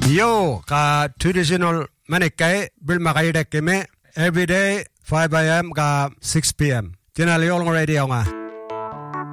Yo, ka traditional manikai bil makai dek keme every day 5 a.m. ka 6 p.m. Tinali all radio nga.